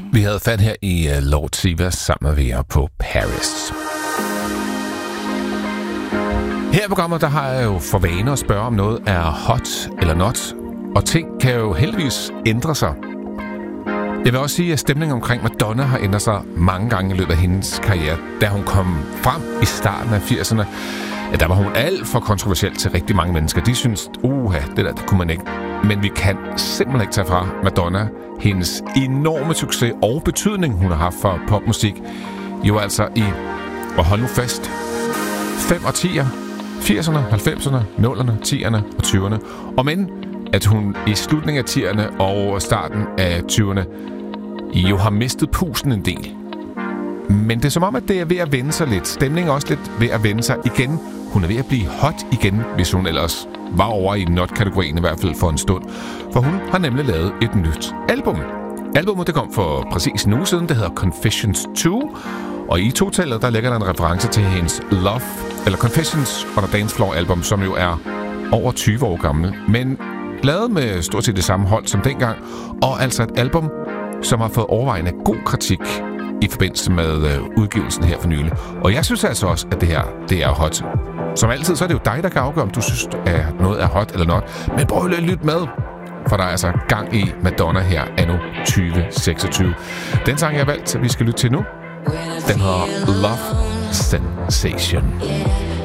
Vi havde fat her i Lord Siva sammen med Vera på Paris. Her i programmet, der har jeg jo for vane at spørge, om noget er hot eller not. Og ting kan jo heldigvis ændre sig. Jeg vil også sige, at stemningen omkring Madonna har ændret sig mange gange i løbet af hendes karriere. Da hun kom frem i starten af 80'erne, der var hun alt for kontroversiel til rigtig mange mennesker. De synes, det kunne man ikke. Men vi kan simpelthen ikke tage fra Madonna hendes enorme succes og betydning, hun har haft for popmusik. Jo altså i, og hold nu fast, 5 årtier, 80'erne, 90'erne, 0'erne, 10'erne og 20'erne. Og men at hun i slutningen af 10'erne og starten af 20'erne jo har mistet pusten en del. Men det er som om, at det er ved at vende sig lidt. Stemningen er også lidt ved at vende sig igen. Hun er ved at blive hot igen, hvis hun ellers var over i not-kategorien i hvert fald for en stund. For hun har nemlig lavet et nyt album. Albummet det kom for præcis en uge siden. Det hedder Confessions 2. Og i totallet der ligger der en reference til hendes Love, eller Confessions on a Dance Floor album, som jo er over 20 år gammel. Men lavet med stort set det samme hold som dengang. Og altså et album, som har fået overvejende god kritik i forbindelse med udgivelsen her for nylig. Og jeg synes altså også, at det er hot. Som altid, så er det jo dig, der kan afgøre, om du synes, at noget er hot eller not. Men prøv at lytte med, for der er altså gang i Madonna her anno 2026. Den sang, jeg har valgt, vi skal lytte til nu, den hedder Love Sensation.